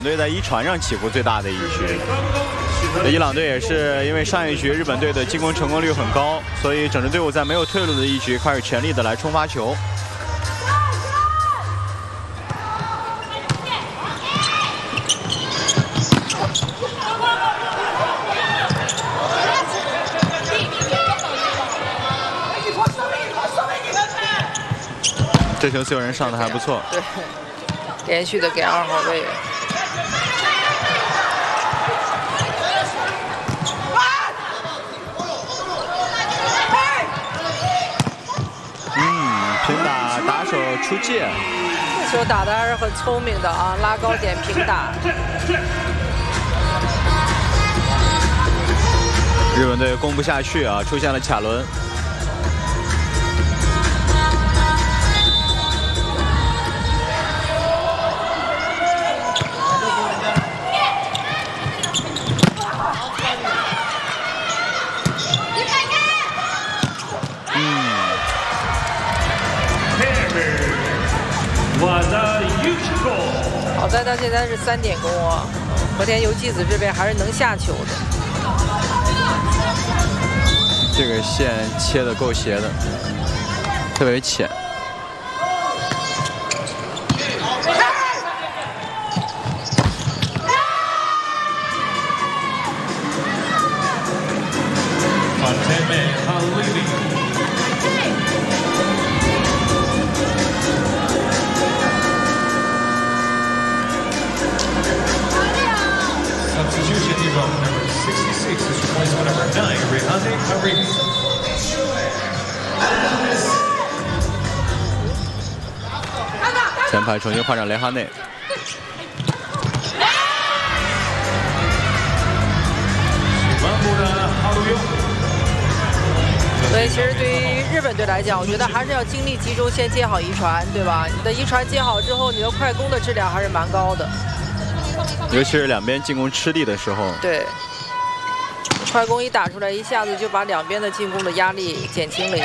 队在一传上起伏最大的一局。伊朗队也是因为上一局日本队的进攻成功率很高，所以整支队伍在没有退路的一局开始全力的来冲发球。这球自由人上的还不错， 对，连续的给2号位。 平打打手出界， 这球打的还是很聪明的啊，拉高点平打。 日本队攻不下去啊，出现了卡伦。 好在他现在是3点攻啊，和田由纪子这边还是能下球的。 这个线切的够斜的，特别浅。前排重新换上雷哈内。 所以其实对于日本队来讲，我觉得还是要精力集中，先接好一传，对吧？你的一传接好之后，你的快攻的质量还是蛮高的。 尤其是两边进攻吃力的时候。 对。快攻一打出来，一下子就把两边的进攻的压力减轻了一些。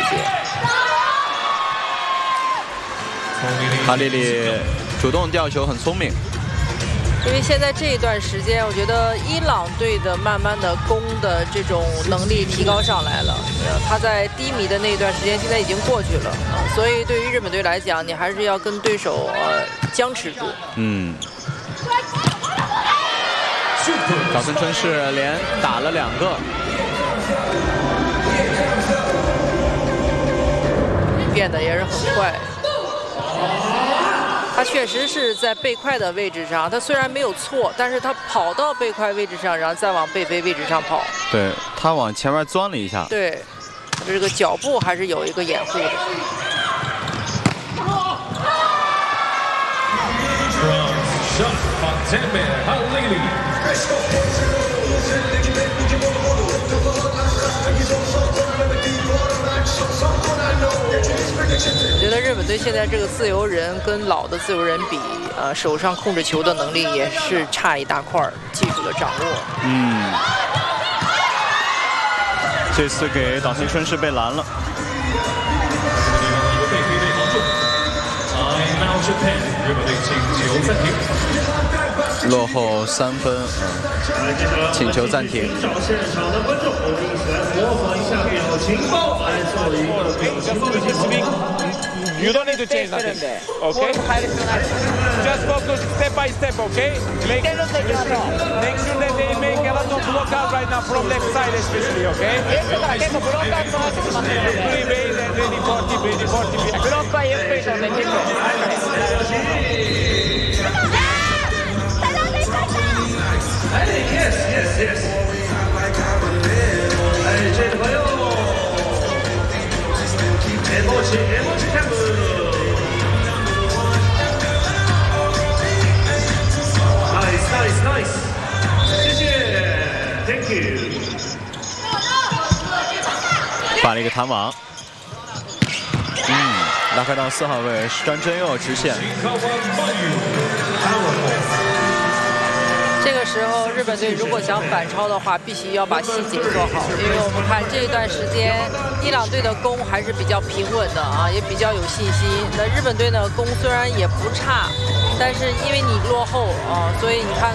哈利里主动吊球很聪明， 因为现在这一段时间，我觉得伊朗队的慢慢的攻的这种能力提高上来了。他在低迷的那一段时间现在已经过去了啊，所以对于日本队来讲，你还是要跟对手僵持住。 岛村春世连打了2个， 变得也是很快。他确实是在背快的位置上，他虽然没有错，但是他跑到背快位置上，然后再往背飞位置上跑。 对，他往前面钻了一下。 对，这个脚步还是有一个掩护的。我觉得日本队现在这个自由人跟老的自由人比，手上控制球的能力也是差一大块儿，技术的掌握。 这次给岛村春世被拦了。落后3分，请求暂停。 You don't need to change nothing, okay? Just focus step by step, okay? Make sure that they make a lot of blockout right now from left side especially, okay? Pre-base and ready for TP, ready for TP. Block by space on the TP. Yes. Nice. 谢谢 ，Thank you。 发了一个弹网，拉开到4号位，石川真佑直线。 这个时候，日本队如果想反超的话，必须要把细节做好，因为我们看这一段时间，伊朗队的攻还是比较平稳的啊，也比较有信心。那日本队呢，攻虽然也不差，但是因为你落后啊，所以你看